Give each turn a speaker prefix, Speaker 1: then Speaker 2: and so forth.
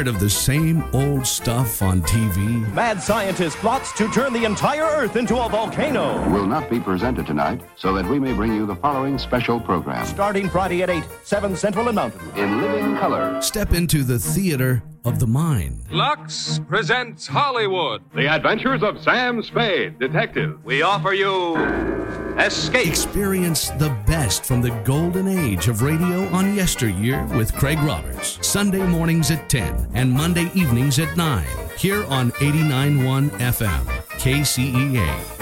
Speaker 1: Tired of the same old stuff on TV?
Speaker 2: Mad scientist plots to turn the entire Earth into a volcano.
Speaker 3: Will not be presented tonight, so that we may bring you the following special program.
Speaker 2: Starting Friday at 8, 7 Central and Mountain.
Speaker 3: In living color.
Speaker 1: Step into the theater of the mind.
Speaker 4: Lux presents Hollywood.
Speaker 5: The Adventures of Sam Spade, Detective.
Speaker 2: We offer you Escape.
Speaker 1: Experience the best from the golden age of radio on yesteryear with Craig Roberts. Sunday mornings at 10 and Monday evenings at 9. Here on 89.1 FM, KCEA.